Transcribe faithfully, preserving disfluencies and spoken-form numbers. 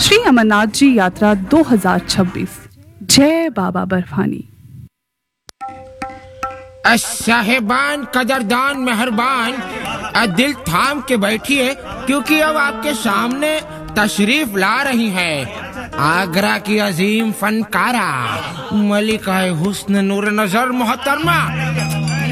श्री अमरनाथ जी यात्रा दो हज़ार छब्बीस। जय बाबा बर्फानी। साहेबान, कदरदान, मेहरबान, दिल थाम के बैठिए, क्योंकि अब आपके सामने तशरीफ ला रही है आगरा की अजीम फनकारा मलिका हुस्न नूर नजर मोहतरमा